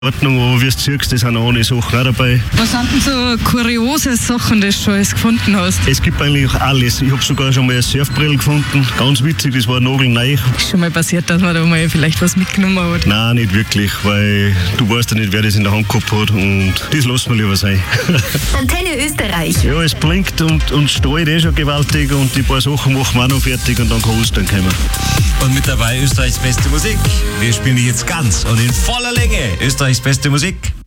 Ordnung, aber wie du siehst, das sind auch ohne Sachen auch dabei. Was sind denn so kuriose Sachen, die du schon alles gefunden hast? Es gibt eigentlich alles. Ich habe sogar schon mal eine Surfbrille gefunden. Ganz witzig, das war nagelneu. Ist schon mal passiert, dass man da mal vielleicht was mitgenommen hat? Nein, nicht wirklich, weil du weißt ja nicht, wer das in der Hand gehabt hat und das lassen wir lieber sein. Antenne Österreich. Ja, es blinkt und strahlt schon gewaltig und die paar Sachen machen wir auch noch fertig und dann kann Ostern kommen. Und mit dabei Österreichs beste Musik. Wir spielen die jetzt ganz und in voller Länge. Österreichs beste Musik.